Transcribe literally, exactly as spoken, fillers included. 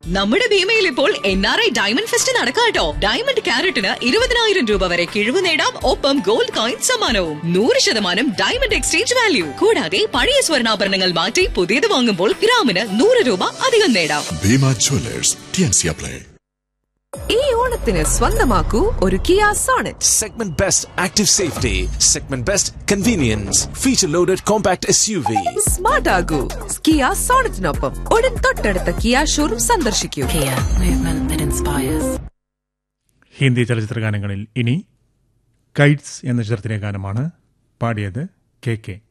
നമ്മുടെ ഭീമയിൽ ഇപ്പോൾ N R I diamond fest നടക്കാട്ടോ. Diamond ക്യാരറ്റിന് ഇരുപതിനായിരം രൂപ വരെ കിഴിവ് നേടാം. ഒപ്പം ഗോൾഡ് കോയിൻ സമ്മാനവും. നൂറ് ശതമാനം ഡയമണ്ട് എക്സ്ചേഞ്ച് വാല്യൂ. കൂടാതെ പഴയ സ്വർണ്ണാഭരണങ്ങൾ മാറ്റി പുതിയത് വാങ്ങുമ്പോൾ ഗ്രാമിന് നൂറ് രൂപ അധികം നേടാം. Bhima Jewellers, T N C apply. ഈ ഓണത്തിന് സ്വന്തമാക്കൂ ഒരു Kia Sonet. Segment Best Active Safety, Segment Best Convenience, Feature Loaded Compact S U V. Smart ആകൂ Kia സോണറ്റിനൊപ്പം. ഉടൻ തൊട്ടടുത്ത കിയ ഷോറൂം സന്ദർശിക്കൂ. Kia, movement that inspires. Hindi ചലച്ചിത്ര ഗാനങ്ങളിൽ ഇനി കൈറ്റ്സ് എന്ന ചിത്രത്തിലെ ഗാനമാണ് പാടിയത് കെ കെ.